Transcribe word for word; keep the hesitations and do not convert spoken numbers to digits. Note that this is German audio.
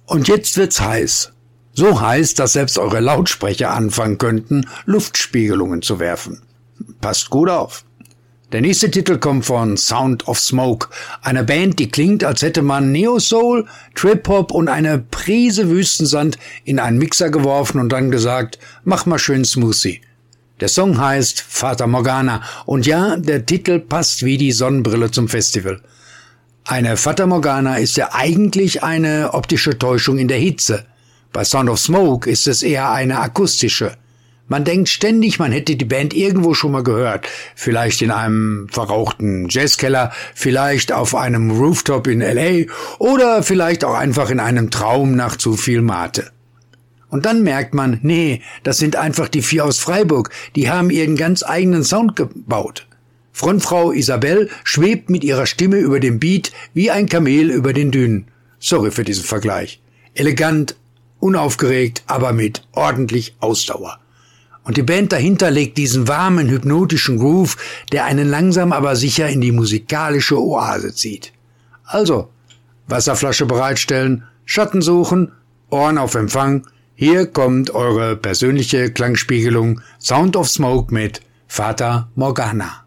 Und jetzt wird's heiß. So heiß, dass selbst eure Lautsprecher anfangen könnten, Luftspiegelungen zu werfen. Passt gut auf. Der nächste Titel kommt von Sound of Smoke, einer Band, die klingt, als hätte man Neo-Soul, Trip-Hop und eine Prise Wüstensand in einen Mixer geworfen und dann gesagt, mach mal schön Smoothie. Der Song heißt Fata Morgana und ja, der Titel passt wie die Sonnenbrille zum Festival. Eine Fata Morgana ist ja eigentlich eine optische Täuschung in der Hitze. Bei Sound of Smoke ist es eher eine akustische. Man denkt ständig, man hätte die Band irgendwo schon mal gehört. Vielleicht in einem verrauchten Jazzkeller, vielleicht auf einem Rooftop in L A oder vielleicht auch einfach in einem Traum nach zu viel Mate. Und dann merkt man, nee, das sind einfach die vier aus Freiburg. Die haben ihren ganz eigenen Sound gebaut. Frontfrau Isabelle schwebt mit ihrer Stimme über dem Beat wie ein Kamel über den Dünen. Sorry für diesen Vergleich. Elegant, unaufgeregt, aber mit ordentlich Ausdauer. Und die Band dahinter legt diesen warmen, hypnotischen Groove, der einen langsam aber sicher in die musikalische Oase zieht. Also, Wasserflasche bereitstellen, Schatten suchen, Ohren auf Empfang. Hier kommt eure persönliche Klangspiegelung Sound of Smoke mit Fata Morgana.